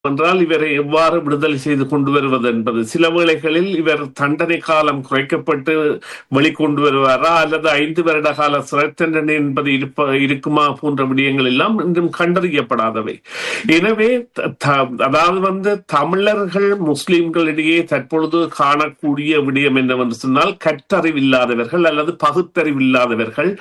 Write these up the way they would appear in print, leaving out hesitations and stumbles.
என்றால் இவரை எவ்வாறு விடுதலை செய்து கொண்டு வருவது என்பது. சில வேளைகளில் இவர் தண்டனை காலம் குறைக்கப்பட்டு வெளிக்கொண்டு வருவாரா அல்லது 5 வருட கால சிறை தண்டனை என்பது இருக்குமா போன்ற விடயங்கள் எல்லாம் இன்றும் கண்டறியப்படாதவை. எனவே அதாவது தமிழர்கள் முஸ்லிம்களிடையே தற்பொழுது காணக்கூடிய விடயம் என்னவென்று சொன்னால், கற்றறிவில்லாதவர்கள் அல்லது பகுத்தறிவில்லாதவர்கள்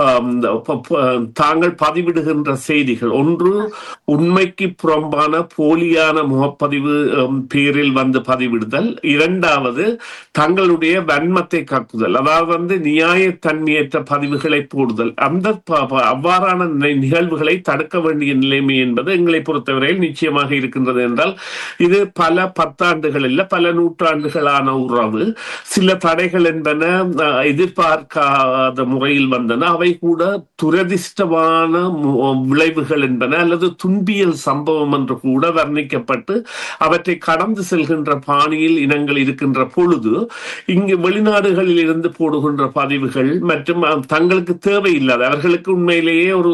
தாங்கள் பதிவிடுகின்ற செய்திகள் ஒன்று உண்மைக்கு புறம்பான போலியான முகப்பதிவு பேரில் பதிவிடுதல், இரண்டாவது தங்களுடைய வன்மத்தை காக்குதல், அதாவது நியாயத்தன்மையற்ற பதிவுகளை போடுதல். அவ்வாறான நிகழ்வுகளை தடுக்க வேண்டிய நிலைமை என்பது எங்களை பொறுத்தவரையில் நிச்சயமாக இருக்கின்றது. என்றால் இது பல 10 ஆண்டுகள் இல்ல, பல நூற்றாண்டுகளான உறவு. சில தடைகள் என்பன எதிர்பார்க்காத முறையில் வந்தன. அவை கூட துரதிர்ஷ்டமான விளைவுகள் என்பன அல்லது துன்பியல் சம்பவம் என்று கூட வர்ணிக்கப்பட்டு அவற்றை கடந்து செல்கின்ற பாணியில் இனங்கள் இருக்கின்ற பொழுது, இங்கு வெளிநாடுகளில் இருந்து போடுகின்ற பதிவுகள் மற்றும் தங்களுக்கு தேவையில்லாத, அவர்களுக்கு உண்மையிலேயே ஒரு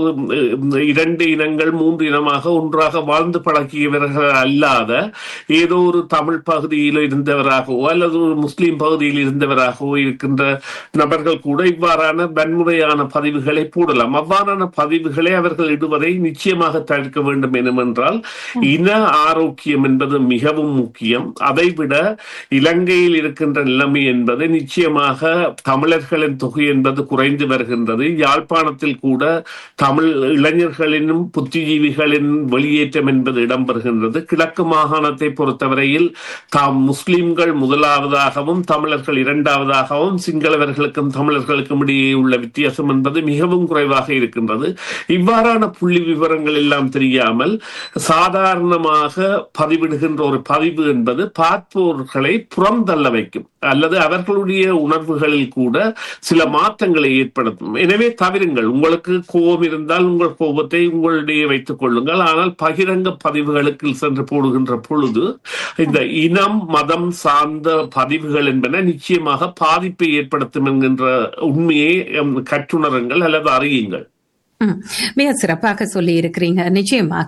2 இனங்கள் 3 இனமாக ஒன்றாக வாழ்ந்து பழகியவர்கள் அல்லாத ஏதோ ஒரு தமிழ் பகுதியில் இருந்தவராகவோ அல்லது ஒரு முஸ்லிம் பகுதியில் இருந்தவராகவோ இருக்கின்ற நபர்கள் கூட இவ்வாறான வன்முறையான பதிவுகளை போடலாம். அவ்வாறான பதிவுகளை அவர்கள் இடுவதை நிச்சயமாக தடுக்க வேண்டும் எனுமென்றால் இன ஆரோக்கியம் என்பது மிகவும் முக்கியம். அதைவிட இலங்கையில் இருக்கின்ற நிலைமை என்பது நிச்சயமாக தமிழர்களின் தொகை என்பது குறைந்து வருகின்றது. யாழ்ப்பாணத்தில் கூட தமிழ் இளைஞர்களினும் புத்திஜீவிகளின் வெளியேற்றம் என்பது இடம்பெறுகின்றது. கிழக்கு மாகாணத்தை பொறுத்தவரையில் முஸ்லிம்கள் முதலாவதாகவும் தமிழர்கள் இரண்டாவதாகவும், சிங்களவர்களுக்கும் தமிழர்களுக்கும் இடையே உள்ள வித்தியாசம் என்பது மிகவும் குறைவாக இருக்கின்றது. இவ்வாறான புள்ளி விவரங்கள் எல்லாம் தெரியாமல் சாதாரணமாக பதிவிடுகின்ற ஒரு பதிவு என்பது பார்ப்போர்களை புறந்தள்ள வைக்கும் அல்லது அவர்களுடைய உணர்வுகளில் கூட சில மாற்றங்களை ஏற்படுத்தும். எனவே தவிருங்கள். உங்களுக்கு கோபம் இருந்தால் உங்கள் கோபத்தை உங்களுடைய வைத்துக் கொள்ளுங்கள். ஆனால் பகிரங்க பதிவுகளுக்கு சென்று போடுகின்ற பொழுது இந்த இனம் மதம் சார்ந்த பதிவுகள் என்பன நிச்சயமாக பாதிப்பை ஏற்படுத்தும் என்கின்ற உண்மையை கற்றுணருங்கள் அல்லது அறியுங்கள். மிக சிறப்பாக சொல்லி இருக்கிறீங்க. நிச்சயமாக.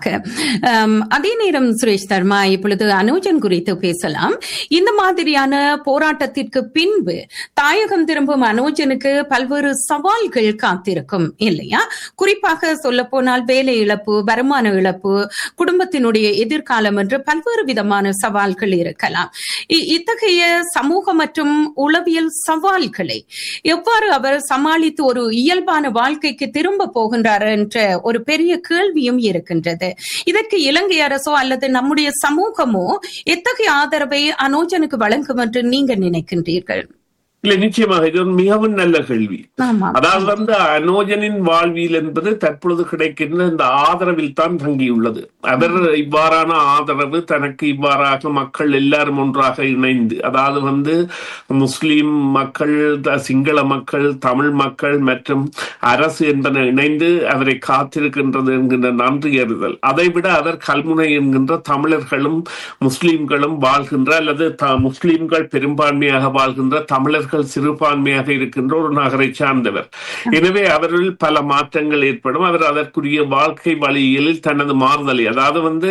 அதே நேரம் சுரேஷ் தர்மா, இப்பொழுது அனுஜன் குறித்து பேசலாம். இந்த மாதிரியான போராட்டத்திற்கு பின்பு தாயகம் திரும்பும் அனுஜனுக்கு பல்வேறு சவால்கள் காத்திருக்கும் இல்லையா? குறிப்பாக சொல்ல போனால் வேலை இழப்பு, வருமான இழப்பு, குடும்பத்தினுடைய எதிர்காலம் என்று பல்வேறு விதமான சவால்கள் இருக்கலாம். இத்தகைய சமூக மற்றும் உளவியல் சவால்களை எவ்வாறு அவர் சமாளித்து ஒரு இயல்பான வாழ்க்கைக்கு திரும்ப போகின்ற என்ற ஒரு பெரிய கேள்வியும் இருக்கின்றது. இதற்கு இலங்கை அரசோ அல்லது நம்முடைய சமூகமோ எத்தகைய ஆதரவை அனுஜனுக்கு வழங்கும் என்று நீங்க நினைக்கின்றீர்கள்? இல்லை, நிச்சயமாக இது ஒரு மிகவும் நல்ல கேள்வி. அதாவது அனுஜனின் வாழ்வியல் என்பது தற்பொழுது கிடைக்கின்ற இந்த ஆதரவில் தான் தங்கியுள்ளது. அவர் இவ்வாறான ஆதரவு தனக்கு இவ்வாறாக மக்கள் எல்லாரும் ஒன்றாக இணைந்து, அதாவது முஸ்லிம் மக்கள், சிங்கள மக்கள், தமிழ் மக்கள் மற்றும் அரசு என்பன இணைந்து அவரை காத்திருக்கின்றது என்கின்ற நன்றி அறிதல். அதைவிட அவர் கல்முனை என்கின்ற தமிழர்களும் முஸ்லிம்களும் வாழ்கின்ற அல்லது முஸ்லிம்கள் பெரும்பான்மையாக வாழ்கின்ற தமிழர்கள் சிறுபான்மையாக இருக்கின்ற ஒரு நகரை சார்ந்தவர். எனவே அவரில் பல மாற்றங்கள் ஏற்படும். அவர் அதற்குரிய வாழ்க்கை வழியில் தனது மாறுதலை, அதாவது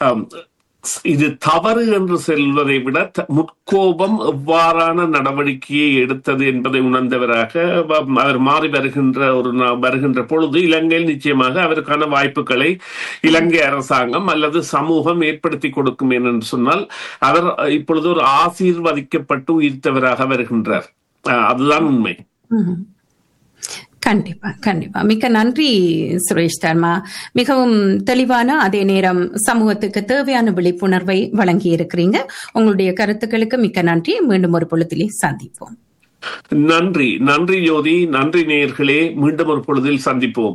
இது தவறு என்று செல்வதை விட முற்கோபம் எவ்வாறான நடவடிக்கையை எடுத்தது என்பதை உணர்ந்தவராக அவர் மாறி வருகின்ற பொழுது இலங்கையில் நிச்சயமாக அவருக்கான வாய்ப்புகளை இலங்கை அரசாங்கம் அல்லது சமூகம் ஏற்படுத்தி கொடுக்கும் என்று சொன்னால் அவர் இப்பொழுது ஒரு ஆசீர்வதிக்கப்பட்டு உயிர்த்தவராக வருகின்றார். அதுதான் உண்மை. கண்டிப்பா கண்டிப்பா. மிக்க நன்றி சுரேஷ் தர்மா. மிகவும் தெளிவான அதே நேரம் சமூகத்துக்கு தேவையான விழிப்புணர்வை வழங்கி இருக்கிறீங்க. உங்களுடைய கருத்துக்களுக்கு மிக்க நன்றி. மீண்டும் ஒரு பொழுதிலே சந்திப்போம். நன்றி. நன்றி ஜோதி. நன்றி நேயர்களே. மீண்டும் ஒரு பொழுதில் சந்திப்போம்.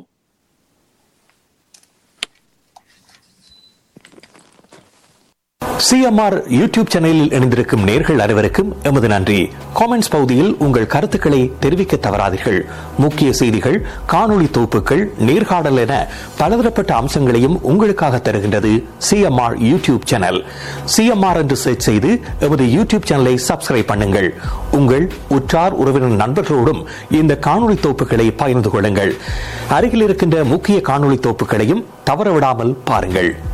சிஎம்ஆர் யூடியூப் சேனலில் இணைந்திருக்கும் நேர்கள் அனைவருக்கும் எமது நன்றி. காமெண்ட்ஸ் பகுதியில் உங்கள் கருத்துக்களை தெரிவிக்க தவறாதீர்கள். முக்கிய செய்திகள், காணொளி தொகுப்புகள், நேர்காணல் என பலதரப்பட்ட அம்சங்களையும் உங்களுக்காக தருகின்றது சிஎம்ஆர் யூடியூப் சேனல். சிஎம்ஆர் என்று சர்ச் செய்து எமது யூடியூப் சேனலை சப்ஸ்கிரைப் பண்ணுங்கள். உங்கள் உற்றார் உறவினர் நண்பர்களோடும் இந்த காணொளி தொகுப்புகளை பகிர்ந்து கொள்ளுங்கள். அருகில் இருக்கின்ற முக்கிய காணொளி தொகுப்புகளையும் தவறவிடாமல் பாருங்கள்.